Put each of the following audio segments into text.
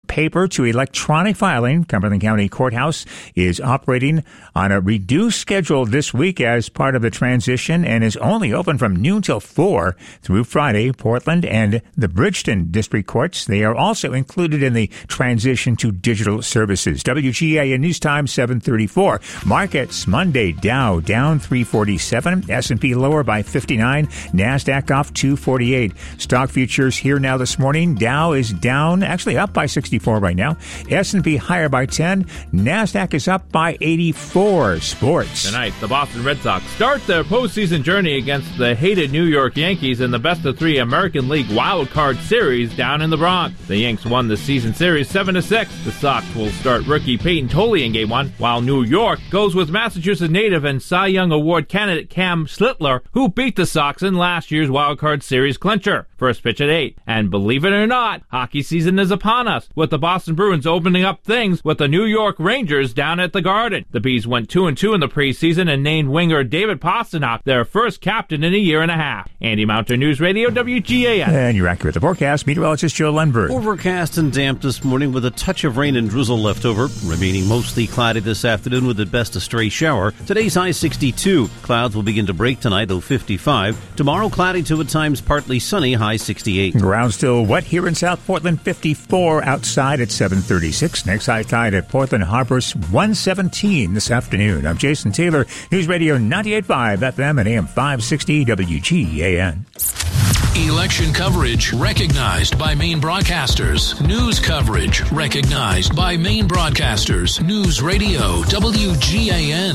paper to electronic filing. Cumberland County Courthouse is operating on a reduced schedule this week as part of the transition and is only open from noon till 4 through Friday. Portland and the Bridgeton District Courts, they are also included in the transition to digital services. WGAN News Time 7:34. Markets Monday, Dow down 347, S&P lower by 59, NASDAQ off 248. Stock futures here now this morning. Dow is down, actually up by 64 right now. S&P higher by 10. NASDAQ is up by 84. Sports. Tonight, the Boston Red Sox start their postseason journey against the hated New York Yankees in the best-of-3 American League Wild Card Series down in the Bronx. The Yanks won the season series 7-6. The Sox will start rookie Peyton Tolley in Game 1, while New York goes with Massachusetts native and Cy Young Award candidate Cam Slittler, who beat the Sox in last year's Wild Card Series clincher. First pitch at 8. And believe it or not, hockey season is upon us, with the Boston Bruins opening up things with the New York Rangers down at the Garden. The Bees went 2-2 in the preseason and named winger David Pastrnak their first captain in a year and a half. Andy Mounter, News Radio, WGAN. And you're accurate. The forecast, meteorologist Joe Lundberg. Overcast and damp this morning with a touch of rain and drizzle left over. Remaining mostly cloudy this afternoon with at best a stray shower. Today's high 62. Clouds will begin to break tonight, though 55. Tomorrow cloudy to at times partly sunny, high 68. Ground still wet here in South Portland, 54 outside at 7:36. Next high tide at Portland Harbor's 117 this afternoon. I'm Jason Taylor, News Radio 98.5 FM and AM 560 WGAN. Election coverage recognized by Maine broadcasters. News coverage recognized by Maine broadcasters. News Radio WGAN.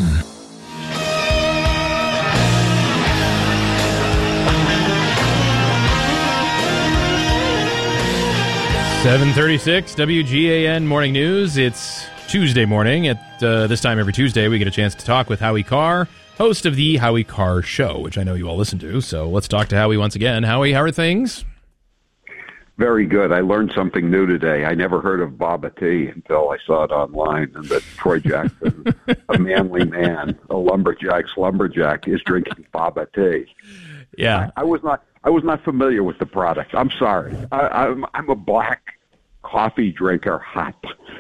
.36 WGAN Morning News. It's Tuesday morning. At this time every Tuesday, we get a chance to talk with Howie Carr, host of the Howie Carr Show, which I know you all listen to. So let's talk to Howie once again. Howie, how are things? Very good. I learned something new today. I never heard of Baba T until I saw it online, and that Troy Jackson, a manly man, a lumberjack, is drinking Baba T. Yeah, I was not familiar with the product. I'm sorry. I'm a black coffee drinker. Hot.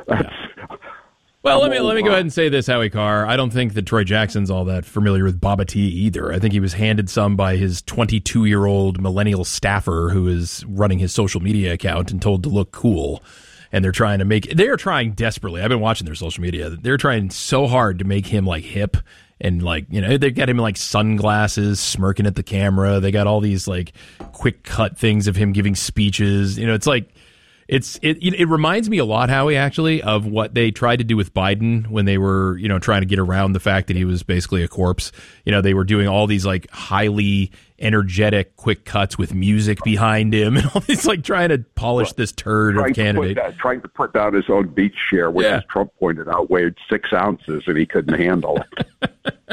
Well, let me go ahead and say this, Howie Carr. I don't think that Troy Jackson's all that familiar with Baba Tea either. I think he was handed some by his 22-year-old millennial staffer who is running his social media account and told to look cool. And they're trying desperately. I've been watching their social media. They're trying so hard to make him like hip and like, you know, they got him in like sunglasses, smirking at the camera. They got all these like quick cut things of him giving speeches. You know, it's like, It reminds me a lot, Howie, actually, of what they tried to do with Biden when they were, you know, trying to get around the fact that he was basically a corpse. You know, they were doing all these like highly energetic quick cuts with music behind him and all these like trying to polish this turd of candidate. Trying to put down his own beach chair, which, as Trump pointed out, weighed 6 ounces and he couldn't handle it.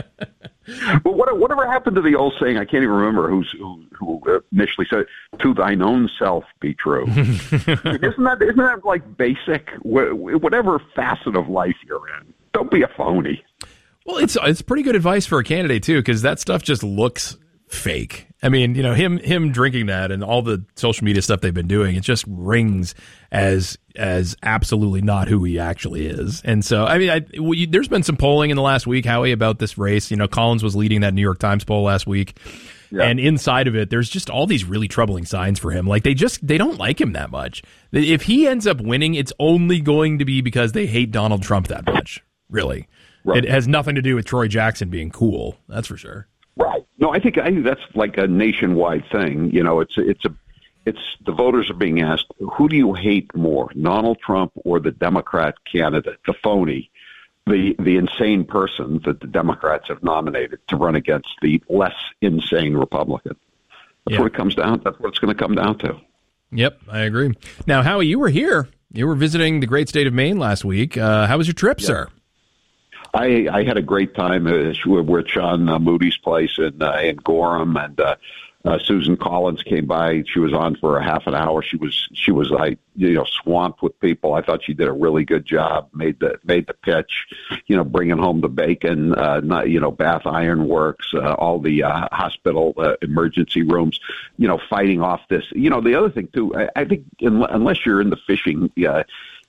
But whatever happened to the old saying? I can't even remember who initially said, "To thine own self be true." Isn't that like basic? Whatever facet of life you're in, don't be a phony. Well, it's pretty good advice for a candidate too, because that stuff just looks fake. I mean, you know, him drinking that and all the social media stuff they've been doing, it just rings as absolutely not who he actually is. And so, I mean, there's been some polling in the last week, Howie, about this race. You know, Collins was leading that New York Times poll last week. Yeah. And inside of it, there's just all these really troubling signs for him. Like, they don't like him that much. If he ends up winning, it's only going to be because they hate Donald Trump that much, really. Right. It has nothing to do with Troy Jackson being cool. That's for sure. Right. No, I think that's like a nationwide thing. You know, it's the voters are being asked, who do you hate more, Donald Trump or the Democrat candidate, the phony, the insane person that the Democrats have nominated to run against the less insane Republican? That's what it comes down. That's what it's going to come down to. Yep, I agree. Now, Howie, you were here. You were visiting the great state of Maine last week. How was your trip, sir? I had a great time. We're at Sean Moody's place in Gorham, and Susan Collins came by. She was on for a half an hour. She was like, you know, swamped with people. I thought she did a really good job. Made the pitch, you know, bringing home the bacon. Bath Iron Works, all the hospital emergency rooms. You know, fighting off this. You know, the other thing too. I think unless you're in the fishing